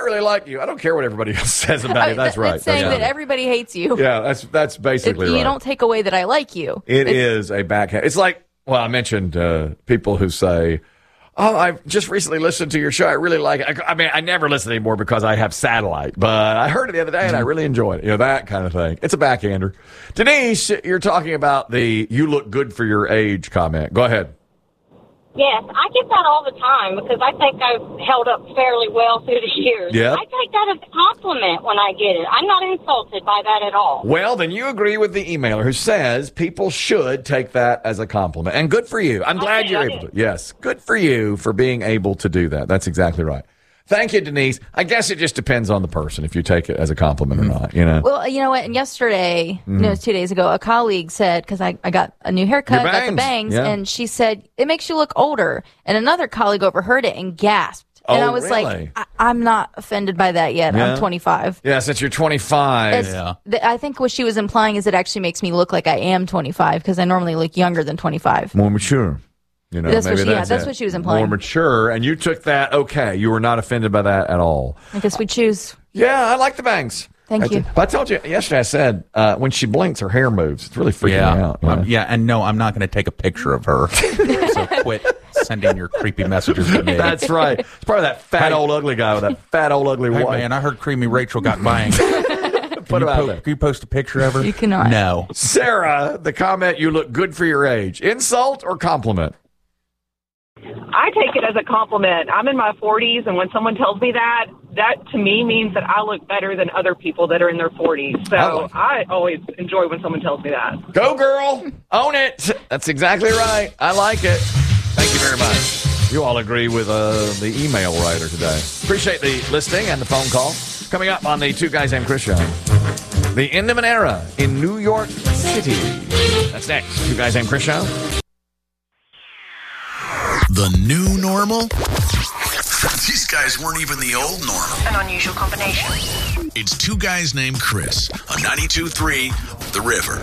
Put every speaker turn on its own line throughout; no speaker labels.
really like you. I don't care what everybody else says about you. That's right.
It's saying that everybody hates you.
Yeah, that's basically right.
You don't take away that I like you.
It is a backhand. It's like, well, I mentioned people who say, oh, I've just recently listened to your show. I really like it. I mean, I never listen anymore because I have satellite, but I heard it the other day and I really enjoyed it. You know, that kind of thing. It's a backhander. Denise, you're talking about the "you look good for your age" comment. Go ahead.
Yes, I get that all the time because I think I've held up fairly well through the years.
Yep.
I take that as a compliment when I get it. I'm not insulted by that at all.
Well, then you agree with the emailer who says people should take that as a compliment. And good for you. I'm glad you're able to. Yes, good for you for being able to do that. That's exactly right. Thank you, Denise. I guess it just depends on the person if you take it as a compliment or not, you know.
Well, you know what? And yesterday, it was 2 days ago, a colleague said, because I got a new haircut, got the bangs, and she said, it makes you look older. And another colleague overheard it and gasped. And I was like, I'm not offended by that yet. Yeah. I'm 25.
Yeah, since you're 25.
I think what she was implying is it actually makes me look like I am 25 because I normally look younger than 25.
More mature. You know,
that's what she was implying.
More mature, and you took that, okay. You were not offended by that at all.
I guess we choose.
Yeah, I like the bangs.
Thank you.
But I told you yesterday, I said, when she blinks, her hair moves. It's really freaking me out.
And no, I'm not going to take a picture of her. So quit sending your creepy messages to me.
That's right. It's part of that fat old ugly guy with that fat old ugly wife.
Man, I heard Creamy Rachel got bangs. Can you post a picture of her?
You cannot.
No.
Sarah, the comment, you look good for your age. Insult or compliment?
I take it as a compliment. I'm in my 40s, and when someone tells me that to me means that I look better than other people that are in their 40s. So I always enjoy when someone tells me that.
Go, girl. Own it. That's exactly right. I like it. Thank you very much. You all agree with the email writer today. Appreciate the listening and the phone call. Coming up on the Two Guys Named Chris show, the end of an era in New York City. That's next. Two Guys Named Chris show.
The new normal? These guys weren't even the old normal.
An unusual combination.
It's Two Guys Named Chris on 92.3 The River.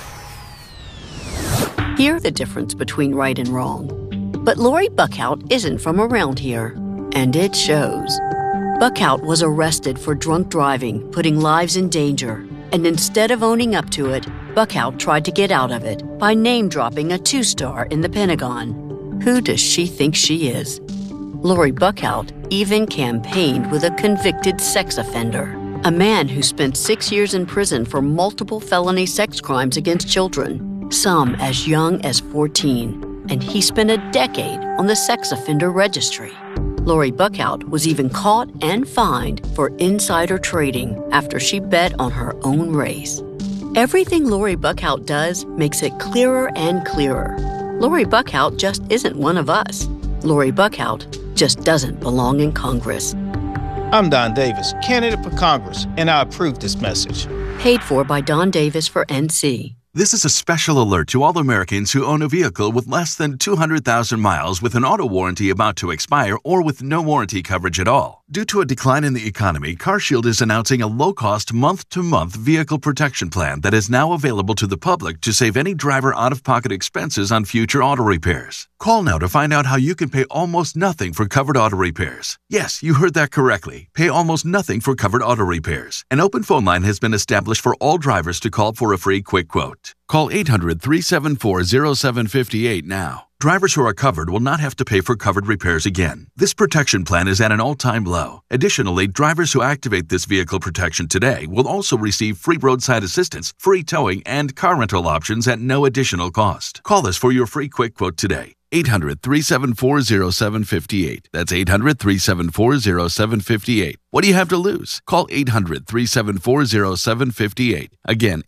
Hear the difference between right and wrong. But Lori Buckhout isn't from around here, and it shows. Buckhout was arrested for drunk driving, putting lives in danger. And instead of owning up to it, Buckhout tried to get out of it by name-dropping a 2-star in the Pentagon. Who does she think she is? Lori Buckhout even campaigned with a convicted sex offender, a man who spent 6 years in prison for multiple felony sex crimes against children, some as young as 14, and he spent a decade on the sex offender registry. Lori Buckhout was even caught and fined for insider trading after she bet on her own race. Everything Lori Buckhout does makes it clearer and clearer. Lori Buckhout just isn't one of us. Lori Buckhout just doesn't belong in Congress.
I'm Don Davis, candidate for Congress, and I approve this message.
Paid for by Don Davis for NC.
This is a special alert to all Americans who own a vehicle with less than 200,000 miles with an auto warranty about to expire or with no warranty coverage at all. Due to a decline in the economy, CarShield is announcing a low-cost month-to-month vehicle protection plan that is now available to the public to save any driver out-of-pocket expenses on future auto repairs. Call now to find out how you can pay almost nothing for covered auto repairs. Yes, you heard that correctly. Pay almost nothing for covered auto repairs. An open phone line has been established for all drivers to call for a free quick quote. Call 800-374-0758 now. Drivers who are covered will not have to pay for covered repairs again. This protection plan is at an all-time low. Additionally, drivers who activate this vehicle protection today will also receive free roadside assistance, free towing, and car rental options at no additional cost. Call us for your free quick quote today. 800-374-0758. That's 800-374-0758. What do you have to lose? Call 800-374-0758. Again,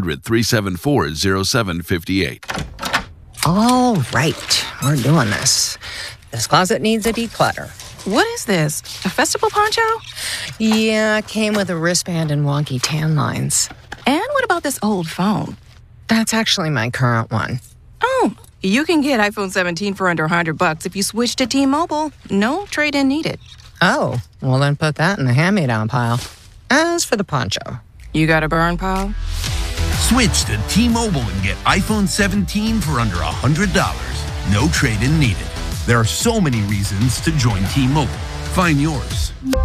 800-374-0758.
All right, we're doing this. This closet needs a declutter.
What is this? A festival poncho?
Yeah, came with a wristband and wonky tan lines.
And what about this old phone?
That's actually my current one.
Oh, you can get iPhone 17 for under $100 if you switch to T-Mobile. No trade-in needed.
Oh, well then put that in the hand-me-down pile. As for the poncho.
You got a burn pile?
Switch to T-Mobile and get iPhone 17 for under $100. No trade-in needed. There are so many reasons to join T-Mobile. Find yours.